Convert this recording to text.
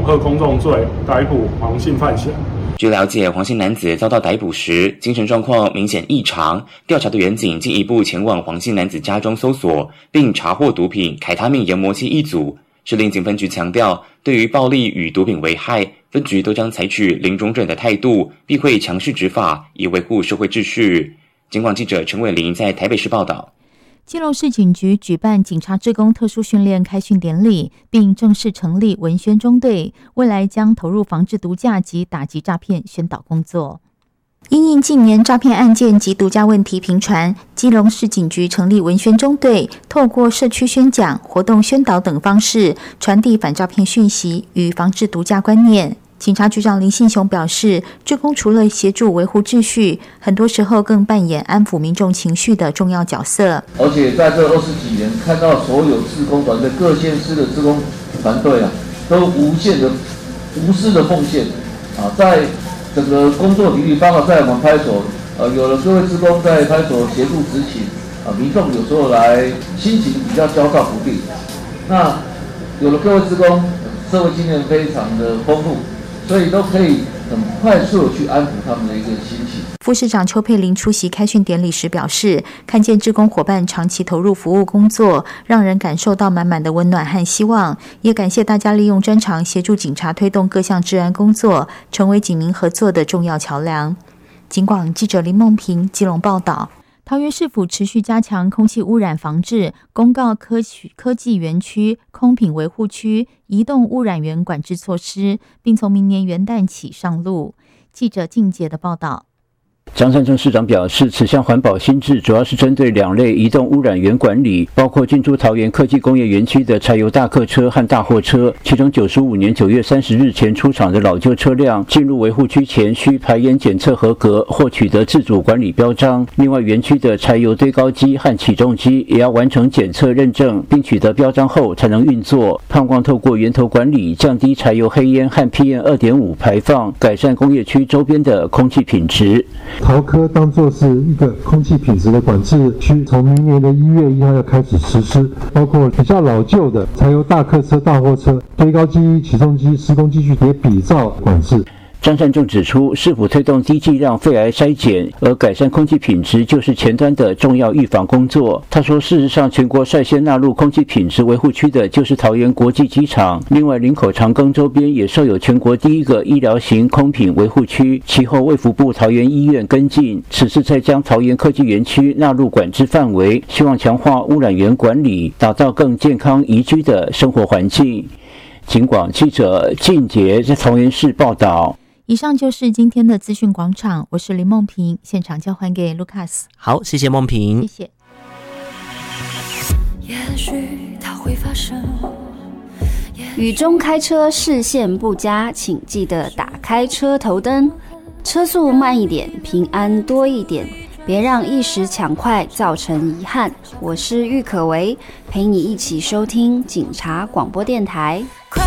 吓公众罪逮捕黄姓犯嫌。 据了解，黄姓男子遭到逮捕时，精神状况明显异常。调查的员警进一步前往黄姓男子家中搜索，并查获毒品凯他命研磨器1组。士林警分局强调，对于暴力与毒品危害，分局都将采取零容忍的态度，必会强势执法，以维护社会秩序。警广记者陈伟玲在台北市报道。 基隆市警局举办警察志工特殊训练开训典礼，并正式成立文宣中队，未来将投入防治毒驾及打击诈骗宣导工作。因应近年诈骗案件及毒驾问题频传，基隆市警局成立文宣中队，透过社区宣讲、活动宣导等方式，传递反诈骗讯息与防治毒驾观念。警察局长林信雄表示，志工除了协助维护秩序，很多时候更扮演安抚民众情绪的重要角色。 而且在这20几年，看到所有志工团队、各县市的志工团队都无私的奉献在整个工作领域，包括在我们派出所，有了各位志工在派出所协助执勤，民众有时候来心情比较焦躁不定，那有了各位志工，社会经验非常的丰富。所以都可以很快速的去安抚他们的一个心情。 副市长邱佩玲出席开训典礼时表示，看见志工伙伴长期投入服务工作，让人感受到满满的温暖和希望，也感谢大家利用专长协助警察推动各项治安工作，成为警民合作的重要桥梁。警广记者林梦平基隆报道。桃园市府持续加强空气污染防治，公告科技园区、空品维护区移动污染源管制措施，并从明年元旦起上路。记者静杰的报道。 张善政市长表示，此项环保新制主要是针对2类移动污染源管理，包括进驻桃园科技工业园区的柴油大客车和大货车，其中95年9月30日前出厂的老旧车辆进入维护区前需排烟检测合格或取得自主管理标章。另外，园区的柴油堆高机和起重机也要完成检测认证，并取得标章后才能运作。盼望透过源头管理，降低柴油黑烟和 PM2.5 排放，改善工业区周边的空气品质。 桃科当作是一个空气品质的管制区，从明年的1月1号要开始实施，包括比较老旧的柴油大客车、大货车、堆高机、起重机、施工机具也比照管制。 张善政指出，市府推动低剂量肺癌筛检，而改善空气品质就是前端的重要预防工作。他说，事实上，全国率先纳入空气品质维护区的就是桃园国际机场。另外，林口长庚周边也设有全国第一个医疗型空品维护区，其后卫福部桃园医院跟进，此次再将桃园科技园区纳入管制范围，希望强化污染源管理，打造更健康宜居的生活环境。警广记者靳杰在桃园市报道。 以上就是今天的资讯广场，我是林梦萍，现场交还给 Lucas。 好，谢谢梦萍， 谢谢。 也许它会发生。 雨中开车视线不佳，请记得打开车头灯，车速慢一点，平安多一点，别让一时抢快造成遗憾。我是郁可唯，陪你一起收听警察广播电台。